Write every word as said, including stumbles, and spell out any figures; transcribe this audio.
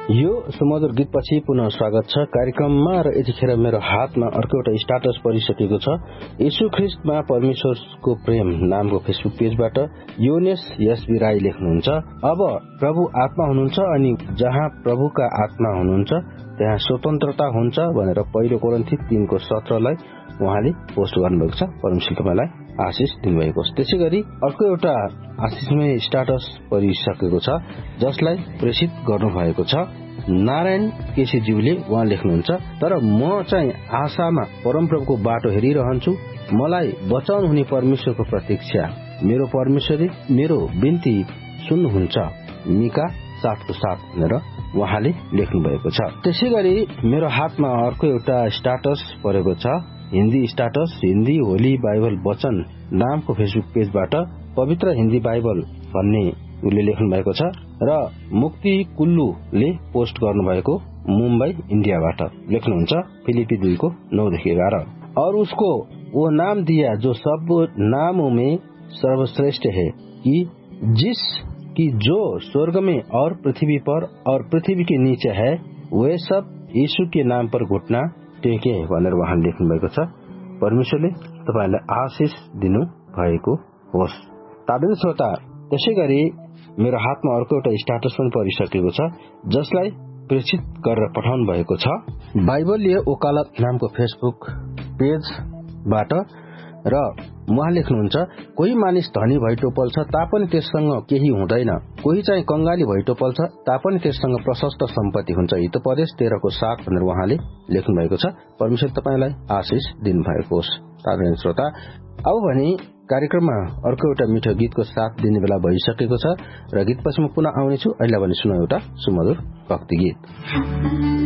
यो सुमधुर गीतपछि पुनः स्वागत छ कार्यक्रममा र यतिखेर मेरो हातमा अर्को एउटा स्टाटस परिसकेको छ। यीशु ख्रीष्टमा परमेश्वरको प्रेम नामको फेसबुक पेजबाट योनेश एसबी राई लेख्नुहुन्छ, अब प्रभु आत्मा हुनुहुन्छ अनि जहाँ प्रभुका आत्मा हुनुहुन्छ त्यहाँ स्वतन्त्रता हुन्छ भनेर पहिलो कोरिन्थी तीनको सत्रलाई उहाँले पोस्ट गर्नुभएको छ। परमेश्वर तपाईलाई आशिष दिनुभएको छ। त्यसै गरी अर्को एउटा आशिषमय स्टाटस परिसकेको छ जसलाई प्रेषित गर्नुभएको छ नारायण केसीज्यूले। उहाँ लेख्नुहुन्छ, तर म चाहिँ आशामा परमप्रभुको बाटो हेरिरहन्छु, मलाई बचाउनु हुने परमेश्वरको प्रतीक्षा, मेरो परमेश्वरले मेरो बिन्ती सुन्नुहुन्छ, मिका सातको सात भनेर उहाँले लेख्नु भएको छ। त्यसै गरी मेरो हातमा अर्को एउटा स्टाटस परेको छ, हिन्दी स्टाटस, हिन्दी होली बाइबल वचन नामको फेसबुक पेजबाट पवित्र हिन्दी बाइबल भन्ने उसले लेख्नु भएको छ र मुक्ति कुल्लुले पोस्ट गर्नुभएको मुम्बई इन्डियाबाट लेख्नुहुन्छ फिलिपी दुईको नौदेखि एघार। और उसको वो नाम दिया जो सब नामों में सर्वश्रेष्ठ है कि जिस की जो स्वर्ग में और पृथ्वी पर और पृथ्वी के नीचे है वे सब यीशु के नाम पर घुटना टेके भनेर उहाँले लेख्नु भएको छ। परमेश्वरले तपाईलाई आशिष दिनु भएको होस्। ताबेल श्रोता, त्यसै गरी मेरो हातमा अर्को एउटा स्टाटस पनि परिसकेको छ जसलाई प्रेषित गरेर पठाउनु भएको छ बाइबलीय ओकालत नामको फेसबुक पेजबाट र उहाँ लेख्नुहुन्छ, कोही मानिस धनी भइटोपल छ तापनि त्यससँग केही हुँदैन, कोही चाहिँ कंगाली भइटोपल छ तापनि त्यससँग प्रशस्त सम्पत्ति हुन्छ। हितोपदेश तेह्रको सात भनेर उहाँले लेख्नु भएको छ। परमेश्वर तपाईलाई आशिष दिनुभएको होस्। आदरणीय श्रोता, अब भने कार्यक्रममा अर्को एउटा मिठो गीतको साथ दिने बेला भइसकेको छ र गीतपछि म पुनः आउनेछु। अहिले भने सुनौ एउटा सुमधुर भक्ति गीत।